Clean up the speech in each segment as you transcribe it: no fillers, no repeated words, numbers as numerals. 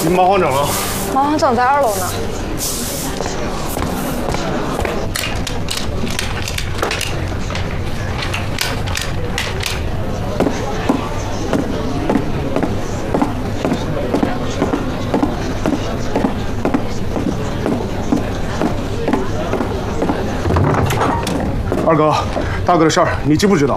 马黄整了。 马黄整在2楼呢。 二哥，大哥的事儿你知不知道？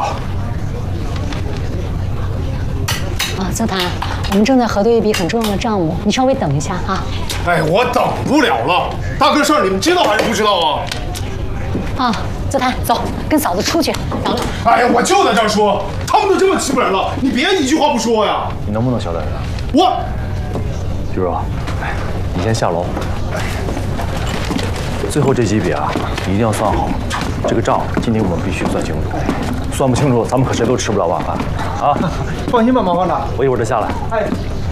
啊，泽谈，我们正在核对一笔很重要的账目，你稍微等一下啊。 哎，我等不了了。大哥的事儿你们知道还是不知道啊？ 啊，泽谈，走，跟嫂子出去聊聊。 哎呀，我就在这儿说，他们都这么欺负人了，你别一句话不说呀。 你能不能小点声？ 我， 玉若，哎，你先下楼。最后这几笔啊，一定要算好。这个账今天我们必须算清楚，算不清楚，咱们可谁都吃不了晚饭啊！ 放心吧，马方长， 我一会儿就下来。 哎。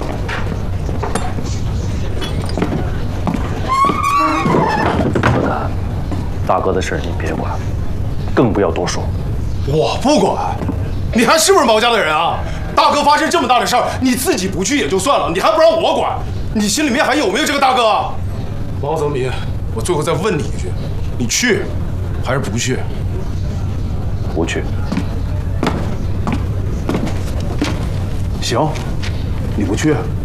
泽谈，大哥的事你别管，更不要多说。 我不管，你还是不是毛家的人啊？大哥发生这么大的事儿，你自己不去也就算了，你还不让我管，你心里面还有没有这个大哥啊？王泽民，我最后再问你一句，你去还是不去？ 不去。 行，你不去。